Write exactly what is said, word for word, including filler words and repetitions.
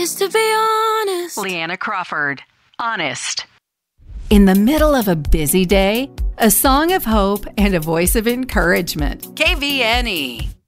is to be honest. Leanna Crawford, Honest. In the middle of a busy day, a song of hope and a voice of encouragement. K V N E.